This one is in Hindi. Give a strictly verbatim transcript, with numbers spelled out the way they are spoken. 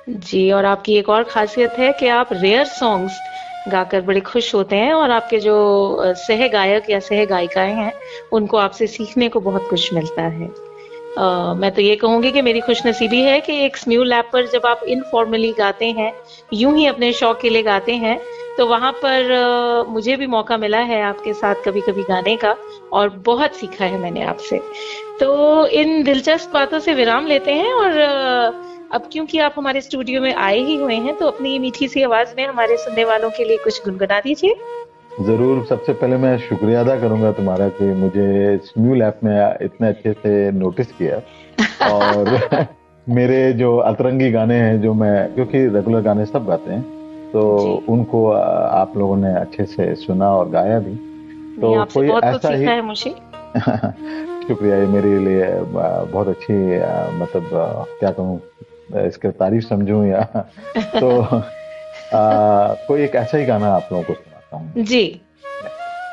जी, और आपकी एक और ख़ासियत है कि आप रेयर सॉन्ग्स गाकर बड़े खुश होते हैं और आपके जो अ, सह गायक या सह गायिकाएँ हैं, उनको आपसे सीखने को बहुत कुछ मिलता है। अ, मैं तो ये कहूँगी कि मेरी खुशनसीबी है कि एक स्म्यूल ऐप पर जब आप इनफॉर्मली गाते हैं, यूं ही अपने शौक के लिए गाते हैं, तो वहां पर अ, मुझे भी मौका मिला है आपके साथ कभी-कभी गाने का, और बहुत सीखा है मैंने आपसे। तो इन दिलचस्प बातों से विराम लेते हैं, और अ, अब क्योंकि आप हमारे स्टूडियो में आए ही हुए हैं, तो अपनी मीठी सी आवाज में हमारे सुनने वालों के लिए कुछ गुनगुना दीजिए। ज़रूर, सबसे पहले मैं शुक्रिया अदा करूँगा तुम्हारा कि मुझे स्म्यूल ऐप में इतने अच्छे से नोटिस किया। और मेरे जो अतरंगी गाने हैं, जो मैं क्योंकि रेगुलर गाने सब गाते हैं, तो जी। उनको अ, आप लोगों ने अच्छे से सुना और गाया भी। नहीं, तो आपसे कोई बहुत कुछ ऐसा ही सीखा है मुझे। शुक्रिया, ये मेरे लिए अ, बहुत अच्छी अ, मतलब अ, क्या कहूँ, अ, इसकी तारीफ समझूं या तो अ, कोई एक ऐसा ही गाना आप लोगों को सुनाता हूँ। जी।